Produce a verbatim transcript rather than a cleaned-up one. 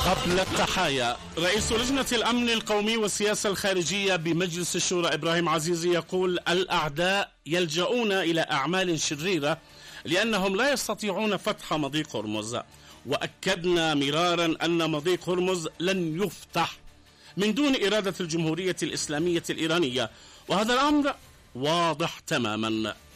قبل التحايا، رئيس لجنة الأمن القومي والسياسة الخارجية بمجلس الشورى إبراهيم عزيزي يقول الأعداء يلجؤون إلى أعمال شريرة لأنهم لا يستطيعون فتح مضيق هرمز، وأكدنا مرارا أن مضيق هرمز لن يفتح من دون إرادة الجمهورية الإسلامية الإيرانية، وهذا الأمر واضح تماما.